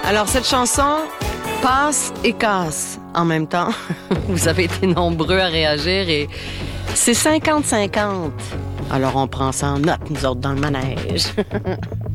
Alors, cette chanson passe et casse en même temps. Vous avez été nombreux à réagir et c'est 50-50. Alors, on prend ça en note, nous autres, dans le manège.